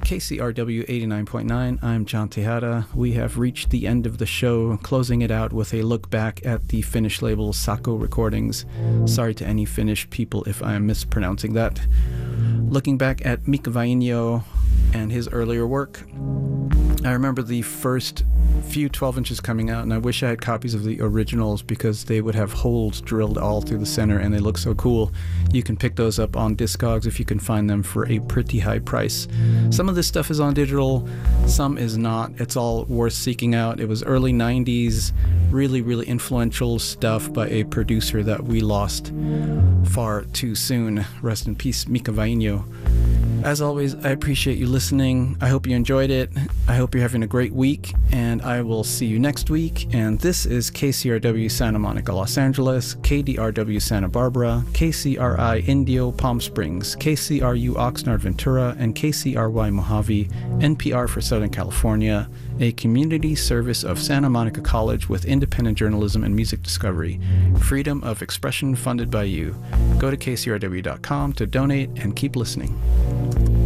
KCRW 89.9, I'm John Tejada. We have reached the end of the show, closing it out with a look back at the Finnish label Sako Recordings. Sorry to any Finnish people if I am mispronouncing that. Looking back at Mika Vainio and his earlier work, I remember the first few 12 inches coming out, and I wish I had copies of the originals because they would have holes drilled all through the center and they look so cool. You can pick those up on Discogs if you can find them for a pretty high price. Some of this stuff is on digital, some is not. It's all worth seeking out. It was early 90s, really influential stuff by a producer that we lost far too soon. Rest in peace, Mika Vainio. As always, I appreciate you listening. I hope you enjoyed it. I hope you're having a great week, and I will see you next week. And this is KCRW Santa Monica, Los Angeles, KDRW Santa Barbara, KCRI Indio, Palm Springs, KCRU Oxnard, Ventura, and KCRY Mojave, NPR for Southern California, a community service of Santa Monica College with independent journalism and music discovery. Freedom of expression funded by you. Go to kcrw.com to donate and keep listening.